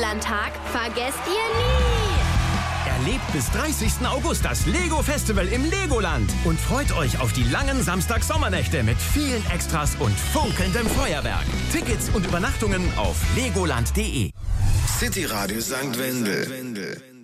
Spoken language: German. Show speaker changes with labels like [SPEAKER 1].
[SPEAKER 1] Legoland-Tag vergesst ihr nie.
[SPEAKER 2] Erlebt bis 30. August das Lego Festival im Legoland und freut euch auf die langen Samstag-Sommernächte mit vielen Extras und funkelndem Feuerwerk. Tickets und Übernachtungen auf legoland.de.
[SPEAKER 3] City Radio St. Wendel.